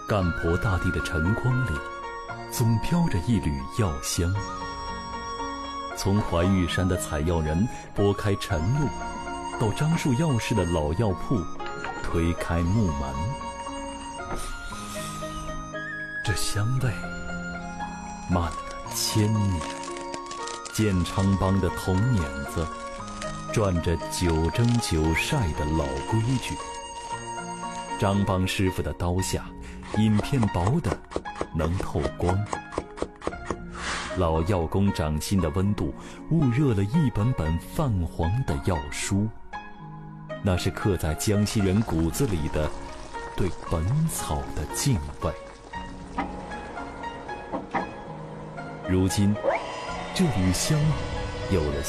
干婆大地的晨光里，总飘着一缕药香。从怀玉山的采药人拨开晨露，到樟树药市的老药铺推开木门，这香味漫了千年。建昌帮的铜碾子转着9蒸9晒的老规矩，张帮师傅的刀下银片薄的能透光。老药工掌心的温度焐热了一本本泛黄的药书，那是刻在江西人骨子里的对本草的敬畏。如今这缕香有了